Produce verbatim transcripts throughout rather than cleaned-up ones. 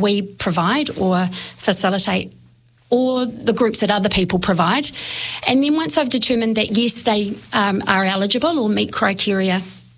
we provide or facilitate, or the groups that other people provide. And then once I've determined that, yes, they um, are eligible or meet criteria,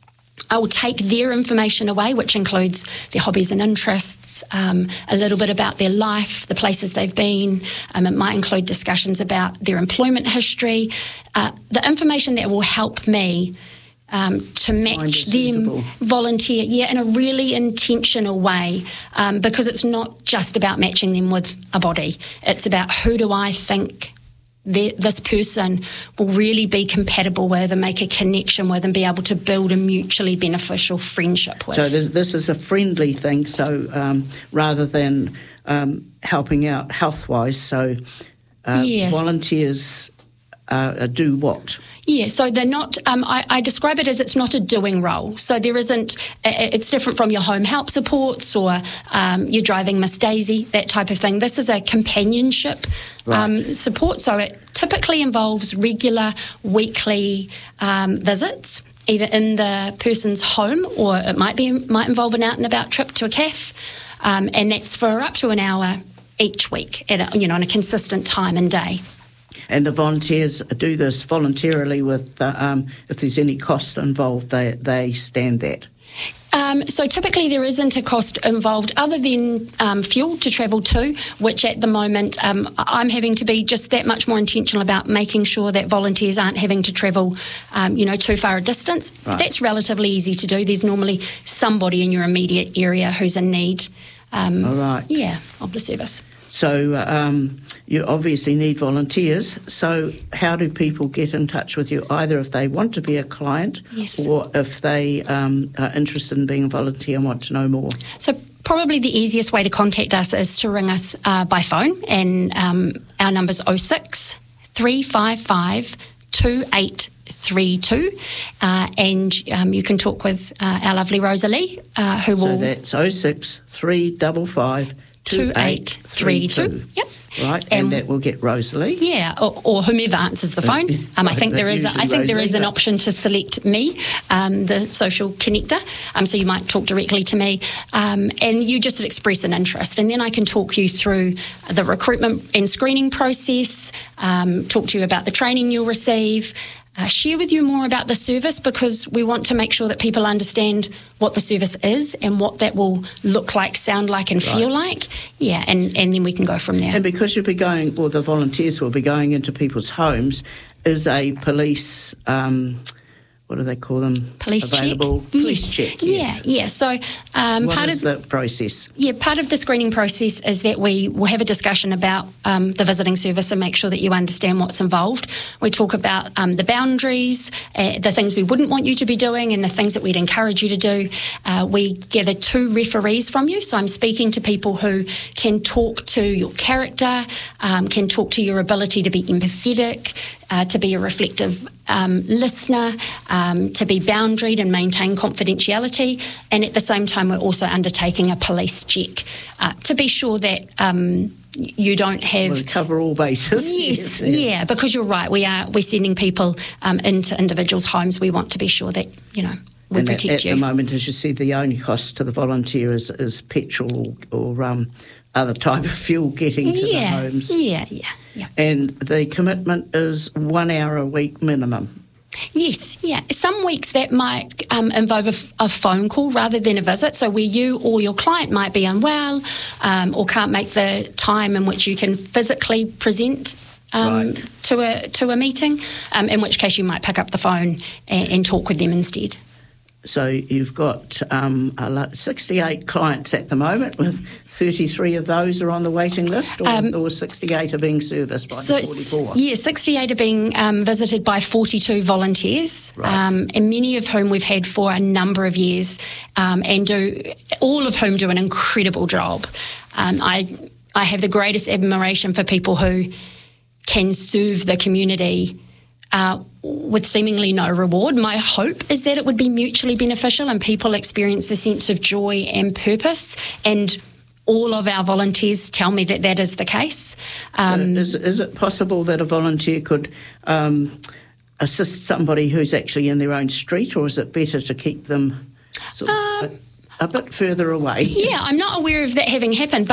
I will take their information away, which includes their hobbies and interests, um, a little bit about their life, the places they've been. Um, it might include discussions about their employment history, uh, the information that will help me um, to match them, suitable. volunteer, yeah, in a really intentional way, um, because it's not just about matching them with a body. It's about who do I think this person will really be compatible with and make a connection with and be able to build a mutually beneficial friendship with. So this, this is a friendly thing, so um, rather than um, helping out health-wise, so uh, yes. volunteers uh, do what? Yeah, so they're not, um, I, I describe it as it's not a doing role. So there isn't, it's different from your home help supports or um, you're driving Miss Daisy, that type of thing. This is a companionship right. um, support. So it typically involves regular weekly um, visits, either in the person's home or it might be might involve an out and about trip to a cafe, um, and that's for up to an hour each week at a, you know, on a consistent time and day. And the volunteers do this voluntarily with, uh, um, if there's any cost involved, they they stand that. Um, so typically there isn't a cost involved other than um, fuel to travel to, which at the moment um, I'm having to be just that much more intentional about making sure that volunteers aren't having to travel, um, you know, too far a distance. Right. That's relatively easy to do. There's normally somebody in your immediate area who's in need. Um, All right. Yeah, of the service. So um, you obviously need volunteers. So how do people get in touch with you, either if they want to be a client yes. or if they um, are interested in being a volunteer and want to know more? So probably the easiest way to contact us is to ring us uh, by phone, and um, our number's oh six, three five five, two eight three two, uh, and um, you can talk with uh, our lovely Rosalie, uh, who will... So that's oh six, three five five, two eight three two. Yep. Right, and, and that will get Rosalie. Yeah, or, or whomever answers the phone. Um, I think there is. A, I think there is an option to select me, um, the social connector. Um, so you might talk directly to me, um, and you just express an interest, and then I can talk you through the recruitment and screening process. Um, talk to you about the training you'll receive. Uh, share with you more about the service, because we want to make sure that people understand what the service is and what that will look like, sound like and right. feel like. Yeah, and, and then we can go from there. And because you'll be going, or the volunteers will be going into people's homes, is a police... Um, what do they call them? Police Available check. Police yes. check, yes. Yeah, yeah. So um, what part is of the process? Yeah, part of the screening process is that we will have a discussion about um, the visiting service and make sure that you understand what's involved. We talk about um, the boundaries, uh, the things we wouldn't want you to be doing and the things that we'd encourage you to do. Uh, we gather two referees from you, so I'm speaking to people who can talk to your character, um, can talk to your ability to be empathetic, uh, to be a reflective um, listener, um, to be boundaried and maintain confidentiality, and at the same time we're also undertaking a police check uh, to be sure that um, you don't have... We'll cover all bases. Yes, yes, yeah, because you're right, we are, we're sending people um, into individuals' homes. We want to be sure that, you know, we and protect at, at you. At the moment, as you said, the only cost to the volunteer is, is petrol or, or um, other type of fuel getting to yeah, the homes. Yeah, yeah, yeah. And the commitment is one hour a week minimum. Yes, yeah. Some weeks that might um, involve a, f- a phone call rather than a visit. So where you or your client might be unwell um, or can't make the time in which you can physically present um, right. to a to a meeting, um, in which case you might pick up the phone and, and talk with them instead. So you've got um, sixty-eight clients at the moment, with thirty-three of those are on the waiting list, or, um, or sixty-eight are being serviced by so the forty-four? Yeah, sixty-eight are being um, visited by forty-two volunteers, right. um, and many of whom we've had for a number of years, um, and do all of whom do an incredible job. Um, I I have the greatest admiration for people who can serve the community Uh, with seemingly no reward. My hope is that it would be mutually beneficial and people experience a sense of joy and purpose, and all of our volunteers tell me that that is the case. Um, so is, is it possible that a volunteer could um, assist somebody who's actually in their own street, or is it better to keep them sort of uh, a, a bit further away? Yeah, I'm not aware of that having happened,